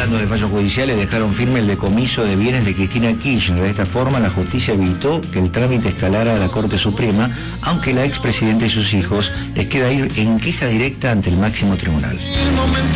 Hablando de fallos judiciales, dejaron firme el decomiso de bienes de Cristina Kirchner. De esta forma, la justicia evitó que el trámite escalara a la Corte Suprema, aunque la expresidenta y sus hijos les queda ir en queja directa ante el máximo tribunal.